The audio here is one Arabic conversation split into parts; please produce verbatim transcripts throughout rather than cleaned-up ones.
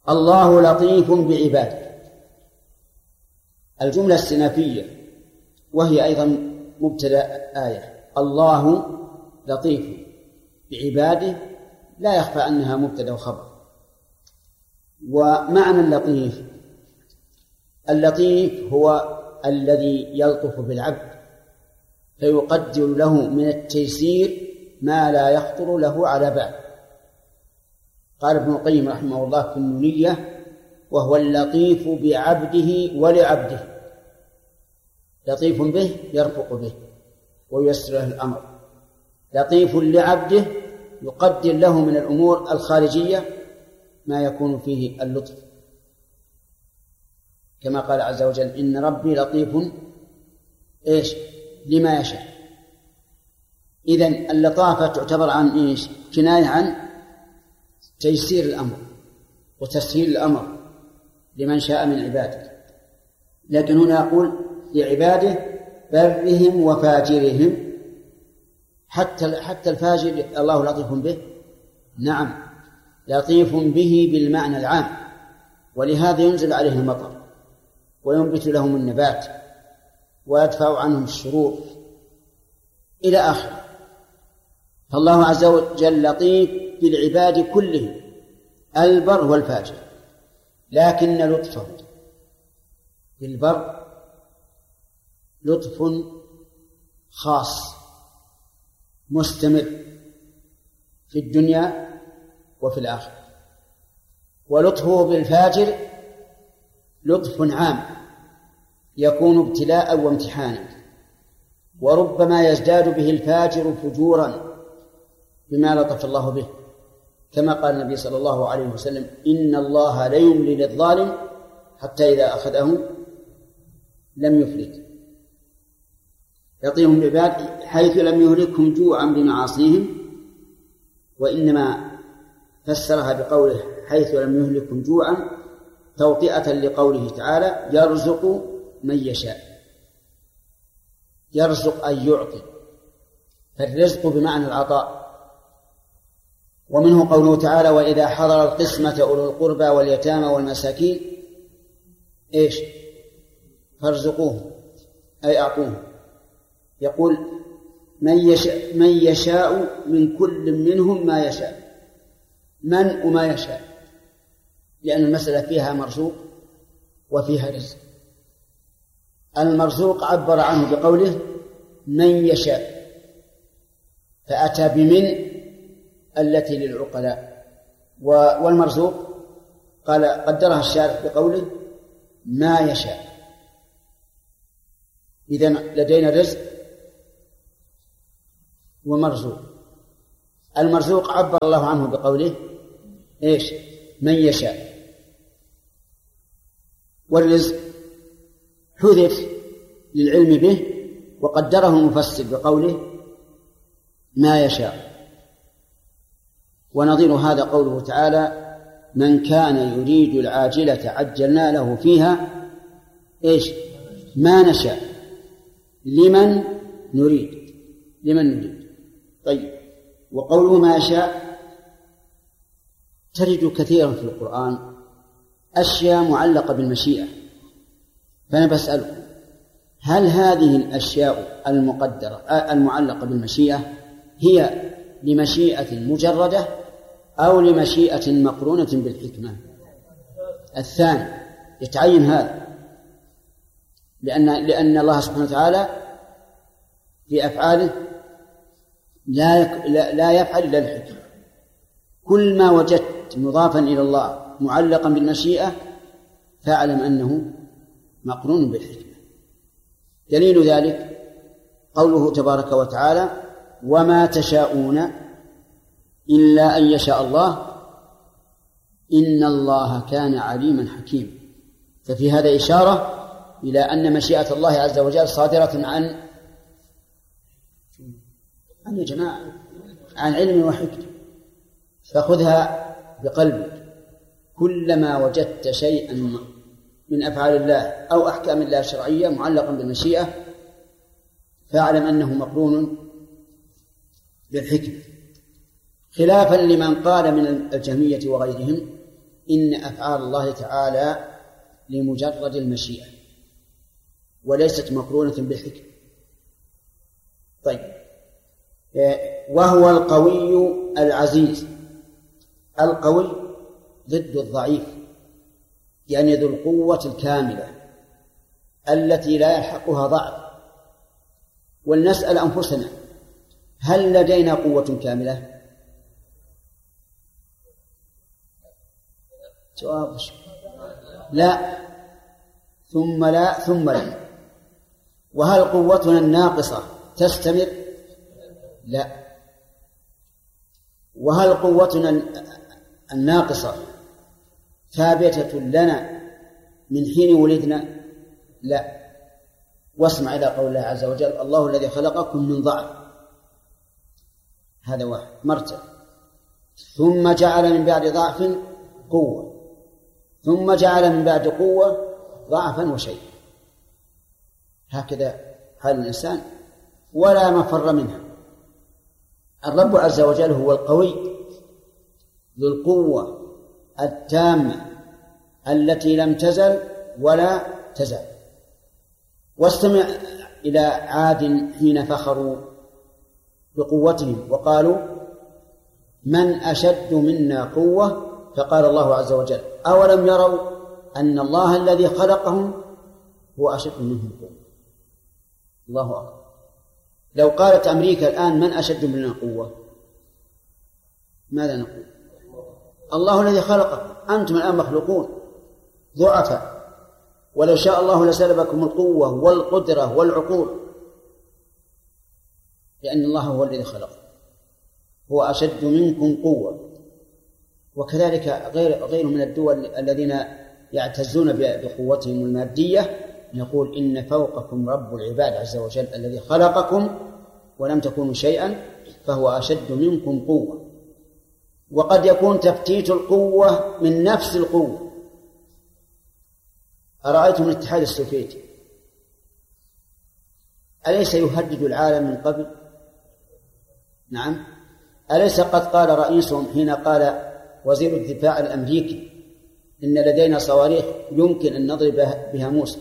الله لطيف بعباده. الجملة استئنافية وهي أيضا مبتدأ آية. الله لطيف بعباده لا يخفى أنها مبتدأ وخبر. ومعنى اللطيف، اللطيف هو الذي يلطف بالعبد فيقدر له من التيسير ما لا يخطر له على بال. قال ابن القيم رحمه الله في النونية: وهو اللطيف بعبده ولعبده. لطيف به يرفق به وييسر له الأمر، لطيف لعبده يقدر له من الأمور الخارجية ما يكون فيه اللطف، كما قال عز وجل: إن ربي لطيف إيش لما يشاء. إذن اللطافة تعتبر عن إيش؟ كناية عن تيسير الأمر وتسهيل الأمر لمن شاء من عباده. لكن هنا يقول لعباده برهم وفاجرهم. حتى حتى الفاجر الله لطيف به، نعم لطيف به بالمعنى العام، ولهذا ينزل عليه المطر وينبت لهم النبات ويدفع عنهم الشرور إلى آخره. فالله عز وجل لطيف بالعباد كلهم، البر والفاجر، لكن لطفه بالبر لطف خاص مستمر في الدنيا وفي الآخرة، ولطفه بالفاجر لطف عام يكون ابتلاء وامتحانا، وربما يزداد به الفاجر فجورا بما لطف الله به، كما قال النبي صلى الله عليه وسلم: إن الله لا يملي للظالم حتى إذا أخذه لم يفلت. يعطيهم العباد حيث لم يهلكهم جوعا بمعاصيهم، وإنما فسرها بقوله حيث لم يهلكهم جوعا توطئة لقوله تعالى: يرزق من يشاء. يرزق أي يعطي، فالرزق بمعنى العطاء. ومنه قوله تعالى: وإذا حضر القسمة أولو القربى واليتامى والمساكين إيش فارزقوه أي أعطوه. يقول من يشاء, من يشاء من كل منهم ما يشاء، من وما يشاء، لأن المسألة فيها مرزوق وفيها رزق. المرزوق عبر عنه بقوله من يشاء، فأتى بمن التي للعقلاء، والمرزوق قال قدرها الشارع بقوله ما يشاء. إذن لدينا رزق ومرزوق. المرزوق عبر الله عنه بقوله إيش من يشاء، والرزق حذف للعلم به وقدره المفسر بقوله ما يشاء. ونظير هذا قوله تعالى: من كان يريد العاجلة عجلنا له فيها إيش ما نشاء لمن نريد لمن نريد. طيب، وقوله ما يشاء ترد كثيرا في القرآن أشياء معلقة بالمشيئة، فأنا بسألكم: هل هذه الأشياء المقدرة المعلقة بالمشيئة هي لمشيئة مجردة أو لمشيئة مقرونة بالحكمة؟ الثاني يتعين هذا، لأن لأن الله سبحانه وتعالى في أفعاله لا يك... لا يفعل إلا الحكمة. كل ما وجدت مضافا إلى الله معلقا بالمشيئة فاعلم أنه مقرون بالحكمة. دليل ذلك قوله تبارك وتعالى: وما تشاءون إلا أن يشاء الله إن الله كان عليما حكيما. ففي هذا إشارة إلى أن مشيئة الله عز وجل صادرة عن عن يا جماعة عن علم وحكمة، فخذها بقلبك. كلما وجدت شيئا من أفعال الله أو أحكام الله الشرعية معلقا بالمشيئة فاعلم أنه مقرون بالحكمة، خلافا لمن قال من الجهمية وغيرهم إن أفعال الله تعالى لمجرد المشيئة وليست مقرونة بالحكم. طيب، وهو القوي العزيز. القوي ضد الضعيف، يعني ذو القوة الكاملة التي لا يلحقها ضعف. ولنسأل أنفسنا، هل لدينا قوة كاملة؟ جواب لا، ثم لا، ثم لا. وهل قوتنا الناقصة تستمر؟ لا. وهل قوتنا الناقصة ثابتة لنا من حين ولدنا؟ لا. واسمع إلى قول الله عز وجل: الله الذي خلقكم من ضعف. هذا واحد مرتب، ثم جعل من بعد ضعف قوة، ثم جعل من بعد قوة ضعفا وشيء. هكذا حال الإنسان ولا مفر منها. الرب عز وجل هو القوي ذو القوة التامة التي لم تزل ولا تزال. واستمع إلى عاد حين فخروا بقوتهم وقالوا: من أشد منا قوة؟ فقال الله عز وجل: أولم يروا أن الله الذي خلقهم هو أشد منهم قوة. الله أكبر. لو قالت أمريكا الآن: من أشد منا قوة؟ ماذا نقول؟ الله الذي خلقكم، أنتم الآن مخلوقون ضعفاء، ولو شاء الله لسلبكم القوة والقدرة والعقول، لأن الله هو الذي خلق، هو أشد منكم قوة. وكذلك غير غير من الدول الذين يعتزون بقوتهم المادية يقول: إن فوقكم رب العباد عز وجل الذي خلقكم ولم تكونوا شيئا فهو أشد منكم قوة. وقد يكون تفتيت القوة من نفس القوة. أرأيتم الاتحاد السوفيتي أليس يهدد العالم من قبل؟ نعم. أليس قد قال رئيسهم حين قال وزير الدفاع الأمريكي: إن لدينا صواريخ يمكن أن نضرب بها موسى؟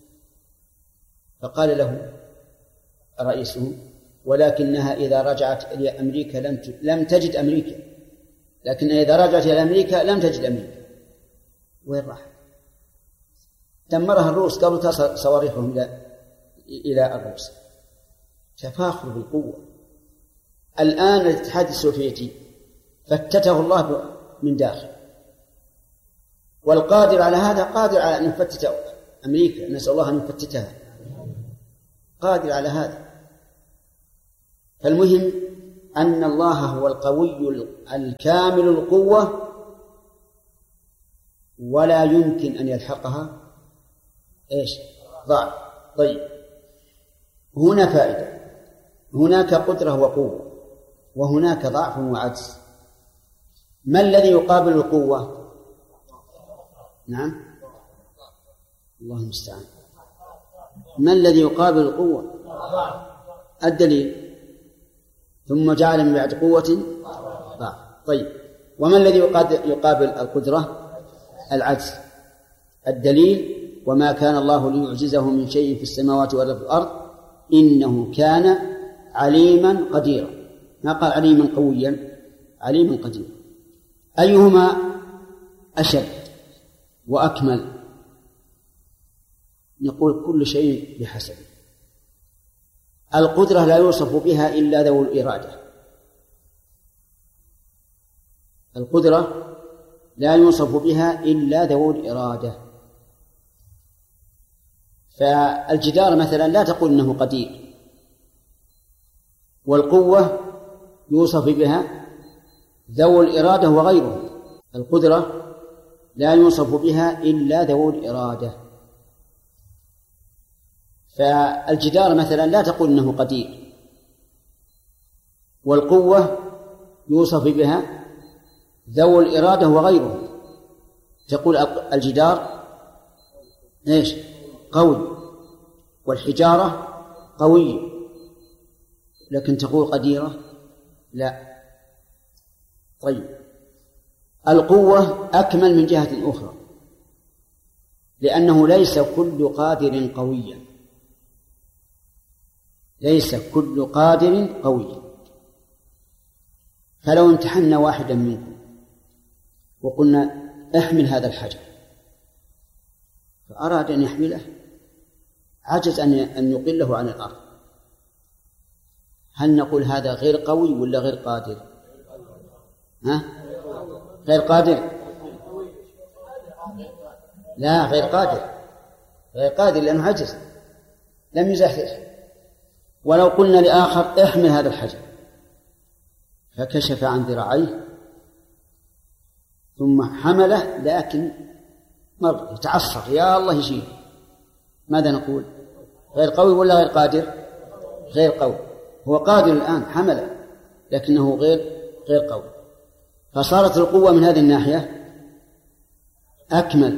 فقال له رئيسهم: ولكنها إذا رجعت إلى أمريكا لم لم تجد أمريكا، لكن إذا رجعت إلى أمريكا لم تجد أمريكا. وين راح؟ دمرها الروس، قالوا تصل صواريخهم إلى إلى الروس. تفاخر بالقوة. الآن الاتحاد السوفيتي فتته الله من داخل، والقادر على هذا قادر على أن يفتت أمريكا، نسأل الله أن يفتتها، قادر على هذا. فالمهم أن الله هو القوي الكامل القوة، ولا يمكن أن يلحقها إيش؟ ضعف. طيب، هنا فائدة: هناك قدرة وقوة، وهناك ضعف وعجز. ما الذي يقابل القوة؟ نعم، الله المستعان. ما الذي يقابل القوة؟ الدليل: ثم جعل من بعد قوة ضعف. طيب، وما الذي يقابل القدرة؟ العجز. الدليل: وما كان الله ليعجزه من شيء في السماوات ولا في الأرض إنه كان عليما قديرا. ما قال عليما قويا، عليما قديرا. أيهما أشد وأكمل؟ نقول كل شيء بحسبه. القدرة لا يوصف بها إلا ذو الإرادة. القدرة لا يوصف بها إلا ذو الإرادة. فالجدار مثلا لا تقول إنه قدير، والقوة يوصف بها ذو الإرادة وغيره. القدرة لا يوصف بها إلا ذو الإرادة. فالجدار مثلا لا تقول إنه قدير، والقوة يوصف بها ذو الإرادة وغيره. تقول الجدار إيش؟ قوي، والحجارة قوية، لكن تقول قديرة؟ لا. طيب، القوة أكمل من جهة أخرى، لأنه ليس كل قادر قويا، ليس كل قادر قويا. فلو امتحنا واحدا منكم وقلنا احمل هذا الحجر فأراد أن يحمله، عجز أن يقله عن الأرض، هل نقول هذا غير قوي ولا غير قادر؟ ها؟ غير قادر؟ لا، غير قادر، غير قادر لأنه عجز لم يزحزح. ولو قلنا لآخر احمل هذا الحجر فكشف عن ذراعيه ثم حمله لكن مر يتعصر، يا الله يشيل، ماذا نقول؟ غير قوي ولا غير قادر؟ غير قوي. هو قادر الآن حمله لكنه غير غير قوي. فصارت القوة من هذه الناحية أكمل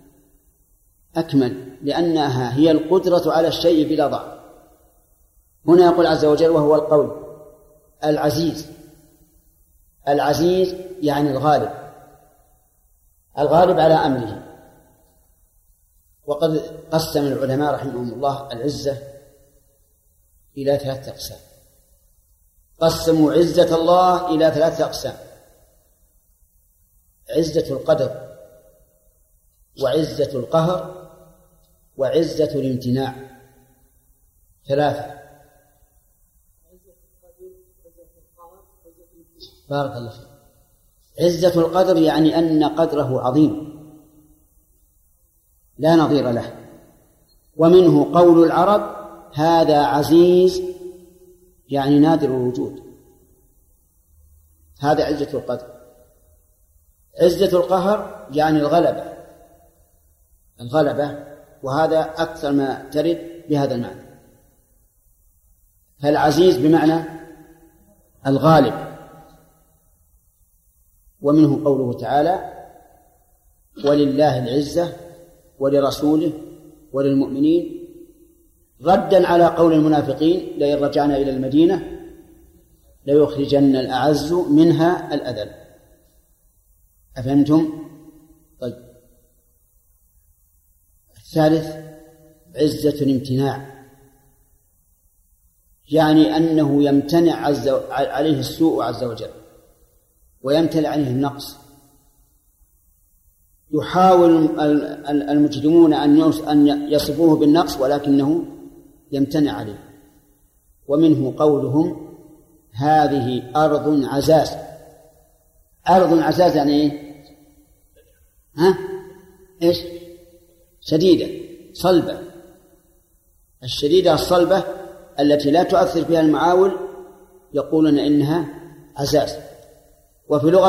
أكمل لأنها هي القدرة على الشيء بلا ضعف. هنا يقول عز وجل وهو القوي العزيز. العزيز يعني الغالب، الغالب على أمره. وقد قسم العلماء رحمهم الله العزة إلى ثلاثة أقسام، قسموا عزة الله إلى ثلاثة أقسام: عزة القدر، وعزة القهر، وعزة الامتناع. ثلاثة. بارك الله فيك. عزة القدر يعني أن قدره عظيم لا نظير له، ومنه قول العرب هذا عزيز يعني نادر الوجود، هذا عزة القدر. عزة القهر يعني الغلبة، الغلبة، وهذا أكثر ما ترد بهذا المعنى. فالعزيز بمعنى الغالب. ومنه قوله تعالى ولله العزة ولرسوله وللمؤمنين، ردا على قول المنافقين لئن رجعنا إلى المدينة ليخرجن الأعز منها الأذل. أفهمتم؟ طيب. الثالث عزة الامتناع، يعني أنه يمتنع عز عليه السوء عز وجل ويمتنع عليه النقص. يحاول المجرمون أن يصفوه بالنقص ولكنه يمتنع عليه. ومنه قولهم هذه أرض عزاز. أرض عزاز يعني إيه؟ ها؟ إيش؟ شديدة صلبة. الشديدة الصلبة التي لا تؤثر فيها المعاول يقولون إنها عزاز. وفي لغة